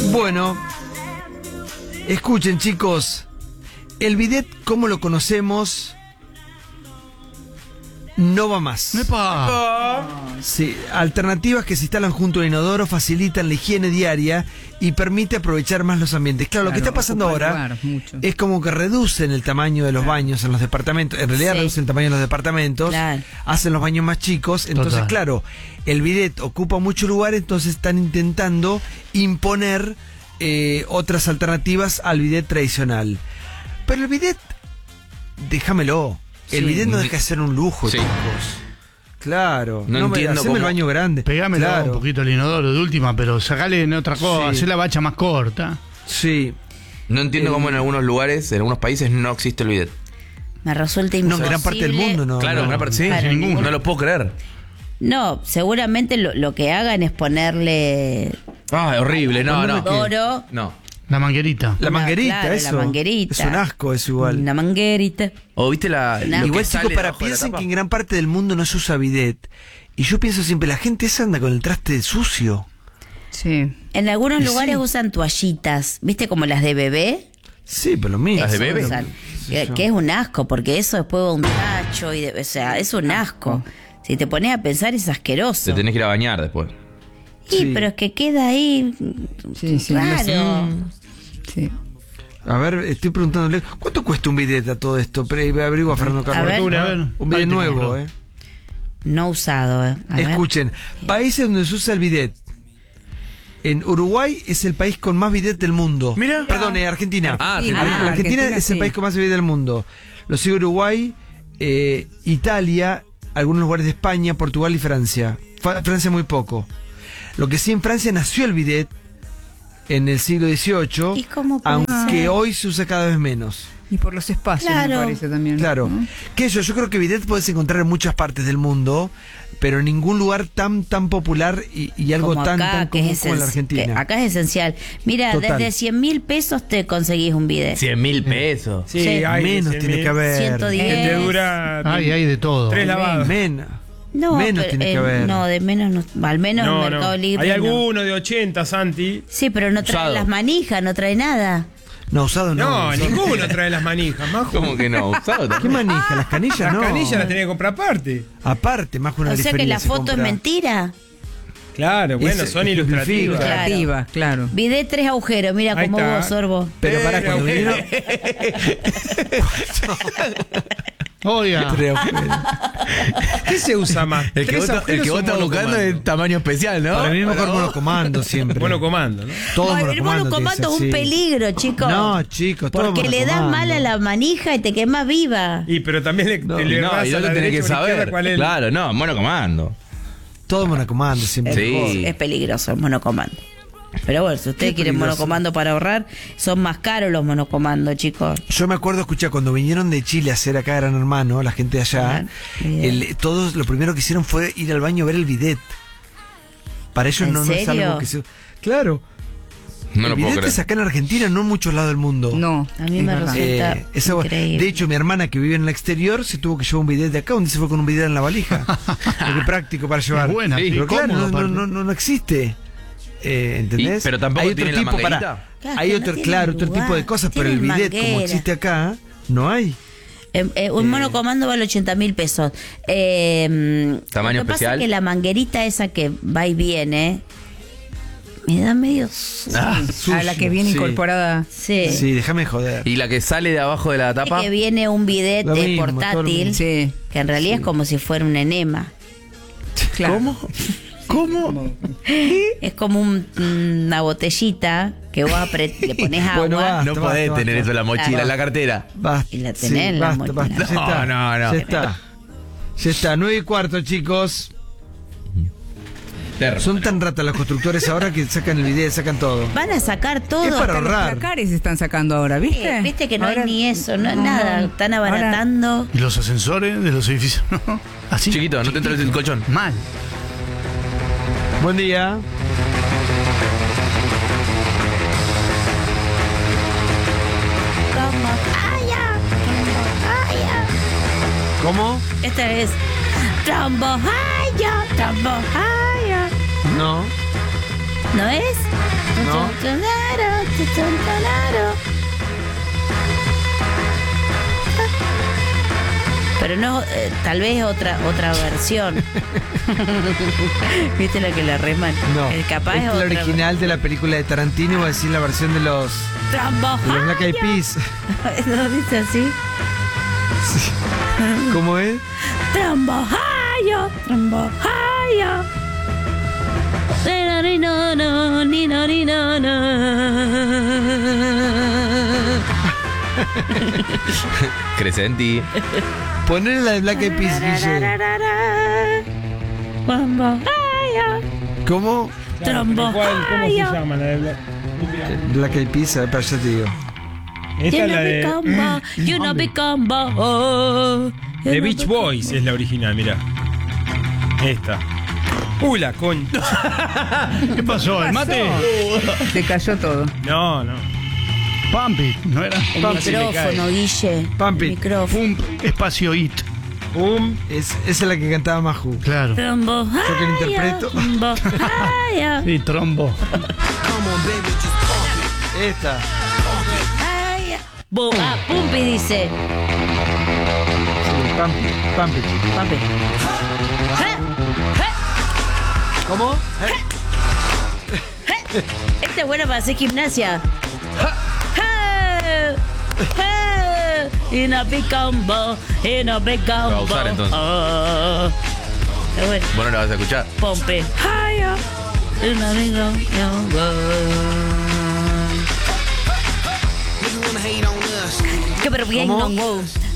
Bueno, escuchen, chicos. El bidet, como lo conocemos, no va más. ¡Epa! Sí, alternativas que se instalan junto al inodoro facilitan la higiene diaria y permite aprovechar más los ambientes. Claro, lo que está pasando ahora es como que reducen el tamaño de los baños en los departamentos. En realidad reducen el tamaño de los departamentos, hacen los baños más chicos. Entonces, claro, el bidet ocupa mucho lugar, entonces están intentando imponer otras alternativas al bidet tradicional. Pero el bidet, déjamelo. El bidet no deja de ser un lujo, chicos. Claro. No entiendo haceme el baño grande. Pegámelo un poquito al inodoro de última, pero sacale en otra cosa, hacer la bacha más corta. Sí. No entiendo cómo en algunos lugares, en algunos países, no existe el bidet. Me resulta imposible. No, en gran parte del mundo no. Claro, en gran parte sí, sin ninguno. No lo puedo creer. No, seguramente lo que hagan es ponerle... horrible, no. Oro. No. La manguerita. La manguerita, claro, eso. la manguerita. Es un asco, es igual. Una manguerita. ¿O viste la...? Igual, chicos, piensen que en gran parte del mundo no se usa bidet. Y yo pienso siempre, la gente esa anda con el traste sucio. Sí. En algunos lugares usan toallitas, ¿viste? Como las de bebé. Sí, pero lo mismo. ¿Las de bebé? Usan, que es un asco, porque eso después va un tacho, o sea, es un asco. Si te pones a pensar, es asqueroso. Te tenés que ir a bañar después. Sí, pero es que queda ahí raro. Sí. A ver, estoy preguntándole, ¿cuánto cuesta un bidet a todo esto? Pero averigua Fernando Carlos. A ver. Un bidet nuevo, No usado, A ver. Escuchen, países donde se usa el bidet. En Uruguay es el país con más bidet del mundo. Mira. Perdón, Argentina. Argentina. Argentina es el país con más bidet del mundo. Lo sigue Uruguay, Italia, algunos lugares de España, Portugal y Francia. Francia muy poco. Lo que sí, en Francia nació el bidet en el siglo XVIII, aunque hoy se usa cada vez menos. Y por los espacios, me parece también. Claro. ¿No? Que yo creo que bidet puedes encontrar en muchas partes del mundo, pero en ningún lugar tan popular y algo como tan acá, común como en la Argentina. Acá es esencial. Mira, Total. desde 100.000 pesos te conseguís un bidet. 100.000 pesos. Sí, hay menos 100.000. tiene que haber. 110. Que te dura Hay de todo. 3 lavados. Menos. No, Menos pero, tiene que haber. No, de menos no. Al menos en Mercado Libre. Hay alguno de 80, Santi. Sí, pero no trae Usado. las manijas, no trae nada. No, usado no. No, ninguno trae las manijas, Majo. ¿Cómo que no? Usado ¿Qué también. manija? Las canillas Las no. canillas las tenés que comprar aparte. Aparte, más que una O sea que grifería la se foto es compra. mentira. Claro, bueno, Ese- son es ilustrativas. Claro. Creativa, claro. Bidet 3 agujeros, mira Ahí cómo está. vos, Sorbo. Pero para cuando vinieron. Oiga. ¿Qué se usa más? El que vos estás buscando es tamaño especial, ¿no? Para mí es mejor monocomando siempre. Bueno, comando, ¿no? Todo Ay, el monocomando es un peligro, chicos. No, chicos, todo Porque le das monocomando. mal a la manija y te quemas viva. Y pero también le No, das y a no la lo tenés que derecha o a la izquierda saber. cuál es. Claro, no, monocomando. Todo monocomando siempre. Sí. Es peligroso el monocomando. Pero bueno, si ustedes quieren peligroso. monocomando para ahorrar, son más caros los monocomandos, chicos. Yo me acuerdo, escuchar cuando vinieron de Chile a hacer acá Gran Hermano, la gente de allá, todos lo primero que hicieron fue ir al baño a ver el bidet. Para ellos ¿En no es serio? algo que se... Claro. No el lo puedo bidet creer. es acá en Argentina, no en muchos lados del mundo. No. A mí es me verdad. resulta Eso- increíble. de hecho, mi hermana que vive en el exterior se tuvo que llevar un bidet de acá, donde se fue con un bidet en la valija. Porque práctico para llevar. Es buena, sí, pero claro, cómodo, no, aparte. no existe. ¿Entendés? Pero tampoco hay otro tiene la tipo manguerita. Claro, hay que otro, no tiene claro, otro lugar, tipo de cosas, pero el tiene bidet como manguera. existe acá, no hay. Un monocomando vale 80.000 pesos. ¿Tamaño lo que pasa especial? es que la manguerita esa que va y viene me da medio... A la que viene sí. incorporada. Sí. Sí, déjame joder. ¿Y la que sale de abajo de la tapa? Que viene un bidet Lo mismo, todo lo portátil, mismo. Sí. que en realidad es como si fuera un enema. Claro. ¿Cómo? ¿Cómo? Es como una botellita que vos le pones agua. Bueno, va. No podés basta, tener basta. eso en la mochila, Claro. en la cartera. Basta, Y la tenés en la basta, mochila. basta, ya No, está. no, no. Ya está. Ya está, 9:15, chicos. Son tan ratas los constructores ahora que sacan el video, sacan todo. Van a sacar todo. Es para Hasta los ahorrar. placares están sacando ahora, ¿viste? Viste que no Ahora- hay ni eso, nada. Están abaratando. ¿Y los ascensores de los edificios? Así. Chiquito, no te entres el colchón. Mal. Buen día. ¿Cómo? Esta es Trombohaya, Trombohaya. No. ¿No es? Pero no, tal vez otra versión. ¿Viste la que la reman? No, Capaz es es la otra original de la película de Tarantino, o decir la versión de los Black Eyed Peas. ¿No dice así? ¿Cómo es? Trambojayo, trambojayo. Crescenti. Poner la de Black Eyed Peas, Guille. ¿Cómo? ¿Cómo se llama la de Black Eyed Peas, pero ya te digo. Esta es la de The Beach Boys, es la original, mira. Esta. La con. ¿Qué pasó? ¿El mate? Te cayó todo. No. Pump It, ¿no era? El micrófono, Guille. Pump El it. micrófono. Pump, espacio It. Esa es la que cantaba Maju. Claro. Yo que la interpreto. Sí, trombo. Esta. Pumpi dice. Sí, Pump it. Pumpi. ¿Cómo? Esta es buena para hacer gimnasia. In a big combo, Lo va a usar, entonces. Qué bueno. Bueno, la vas a escuchar. Pompe. In a big combo. Qué pero bien, ¿Cómo? no, wow.